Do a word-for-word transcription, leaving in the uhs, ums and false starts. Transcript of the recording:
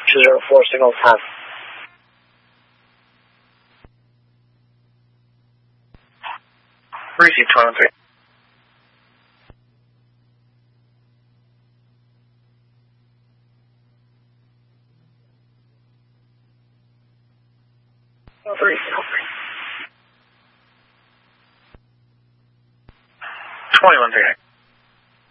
two zero four, signal time. Receive two one three. Three, twenty-one three.